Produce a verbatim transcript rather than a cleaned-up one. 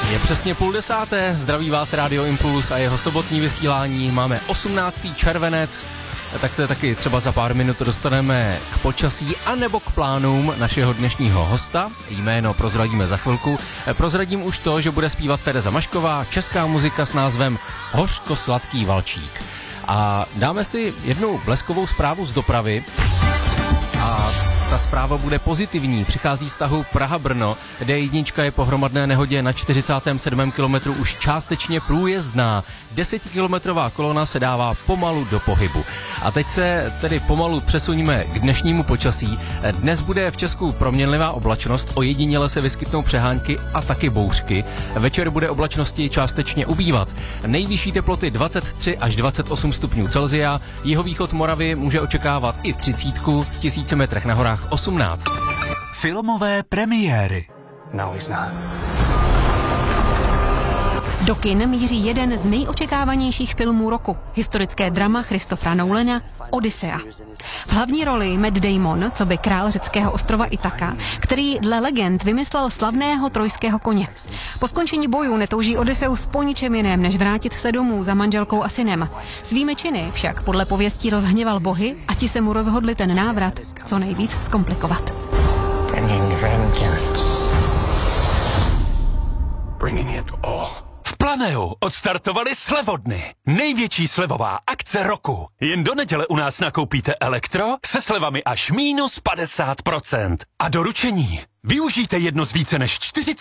Je přesně půl desáté, zdraví vás Rádio Impuls a jeho sobotní vysílání. Máme osmnáctý červenec, tak se taky třeba za pár minut dostaneme k počasí anebo k plánům našeho dnešního hosta. Jméno prozradíme za chvilku. Prozradím už to, že bude zpívat Tereza Mašková, česká muzika s názvem Hořko-sladký valčík. A dáme si jednu bleskovou zprávu z dopravy. A ta zpráva bude pozitivní. Přichází z tahu Praha-Brno. D jedna je po hromadné nehodě na čtyřicátém sedmém kilometru už částečně průjezdná. Desetikilometrová kolona se dává pomalu do pohybu. A teď se tedy pomalu přesuníme k dnešnímu počasí. Dnes bude v Česku proměnlivá oblačnost, ojediněle se vyskytnou přehánky a taky bouřky. Večer bude oblačnosti částečně ubývat. Nejvyšší teploty dvacet tři až dvacet osm stupňů Celsia. Jihovýchod Moravy může očekávat i třicítku, v tisíci metrech na horách osmnáct. Filmové premiéry. No, he's not. Do kin míří jeden z nejočekávanějších filmů roku. Historické drama Christophera Nolana Odyssea. V hlavní roli Matt Damon, co by král řeckého ostrova Itaka, který dle legend vymyslel slavného trojského koně. Po skončení bojů netouží Odysseus po ničem jiném, než vrátit se domů za manželkou a synem. Svými činy však podle pověstí rozhněval bohy a ti se mu rozhodli ten návrat co nejvíc zkomplikovat. Bringing it all. V Planeu odstartovali slevodny. Největší slevová akce roku. Jen do neděle u nás nakoupíte elektro se slevami až minus padesát procent. A doručení. Využijte jedno z více než čtyřiceti